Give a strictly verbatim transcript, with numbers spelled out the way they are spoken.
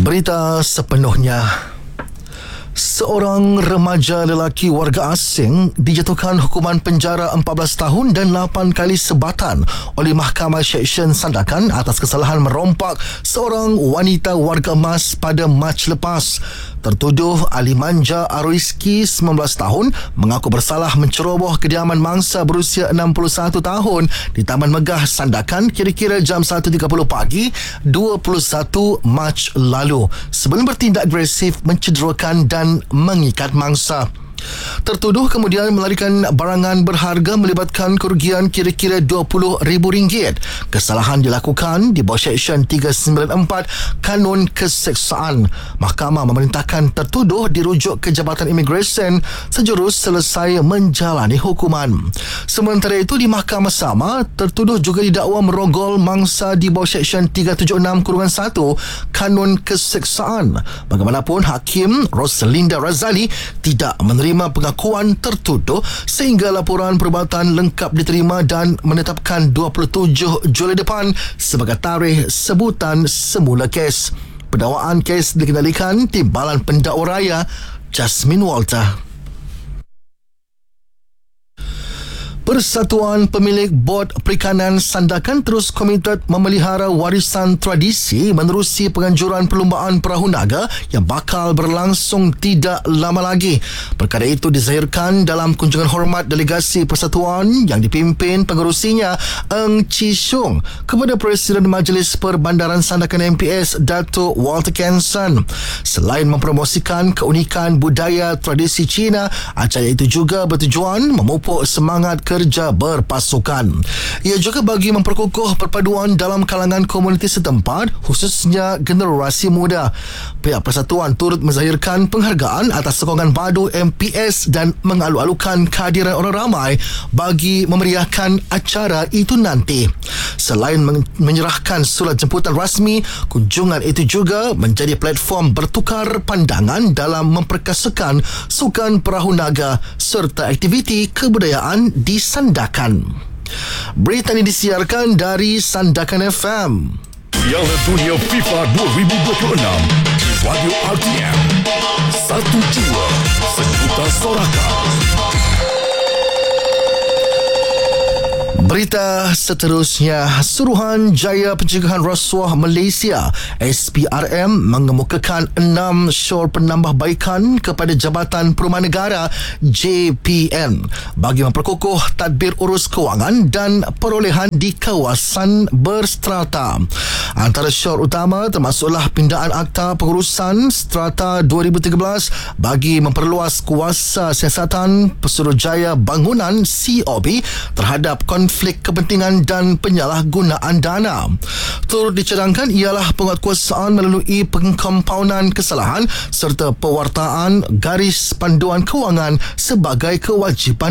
Berita sepenuhnya. Seorang remaja lelaki warga asing dijatuhkan hukuman penjara empat belas tahun dan lapan kali sebatan oleh Mahkamah Seksyen Sandakan atas kesalahan merompak seorang wanita warga emas pada Mac lepas. Tertuduh Ali Manja Aroiski, sembilan belas tahun, mengaku bersalah menceroboh kediaman mangsa berusia enam puluh satu tahun di Taman Megah Sandakan kira-kira jam satu tiga puluh pagi dua puluh satu Mac lalu sebelum bertindak agresif mencederakan dan mengikat mangsa. Tertuduh kemudian melarikan barangan berharga melibatkan kerugian kira-kira dua puluh ribu ringgit. Kesalahan dilakukan di bawah Seksyen tiga sembilan empat Kanun Keseksaan. Mahkamah memerintahkan tertuduh dirujuk ke Jabatan Imigresen sejurus selesai menjalani hukuman. Sementara itu, di mahkamah sama, tertuduh juga didakwa merogol mangsa di bawah Seksyen tiga tujuh enam satu Kanun Keseksaan. Bagaimanapun, Hakim Rosalinda Razali tidak menerima pengakuan tertuduh sehingga laporan perubatan lengkap diterima dan menetapkan dua puluh tujuh Julai depan sebagai tarikh sebutan semula kes. Pendakwaan kes dikendalikan Timbalan Pendakwa Raya Jasmine Walter. Persatuan Pemilik Bot Perikanan Sandakan terus komited memelihara warisan tradisi menerusi penganjuran perlumbaan perahu naga yang bakal berlangsung tidak lama lagi. Perkara itu dizahirkan dalam kunjungan hormat delegasi persatuan yang dipimpin pengerusinya Eng Chi Siong kepada Presiden Majlis Perbandaran Sandakan M P S Datuk Walter Kenson. Selain mempromosikan keunikan budaya tradisi Cina, acara itu juga bertujuan memupuk semangat ke kerja berpasukan. Ia juga bagi memperkukuh perpaduan dalam kalangan komuniti setempat, khususnya generasi muda. Pihak persatuan turut menzahirkan penghargaan atas sokongan padu M P S dan mengalu-alukan kehadiran orang ramai bagi memeriahkan acara itu nanti. Selain menyerahkan surat jemputan rasmi, kunjungan itu juga menjadi platform bertukar pandangan dalam memperkasakan sukan perahu naga serta aktiviti kebudayaan di Sandakan. Berita ini disiarkan dari Sandakan F M. Piala Dunia FIFA dua ribu dua puluh enam di Radio R T M. Satu jiwa, sejuta sorakan. Berita seterusnya, Suruhanjaya Pencegahan Rasuah Malaysia S P R M mengemukakan enam syur penambahbaikan kepada Jabatan Perumahan Negara J P N bagi memperkukuh tadbir urus kewangan dan perolehan di kawasan berstrata. Antara syur utama termasuklah pindaan Akta Pengurusan Strata dua ribu tiga belas bagi memperluas kuasa siasatan Pesuruhjaya Bangunan C O B terhadap konflik konflik kepentingan dan penyalahgunaan dana. Turut dicadangkan ialah penguatkuasaan melalui pengkompaunan kesalahan serta pewartaan garis panduan kewangan sebagai kewajipan